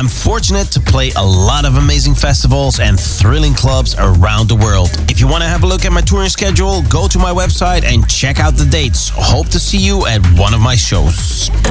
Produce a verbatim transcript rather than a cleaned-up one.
I'm fortunate to play a lot of amazing festivals and thrilling clubs around the world. If you want to have a look at my touring schedule, go to my website and check out the dates. Hope to see you at one of my shows.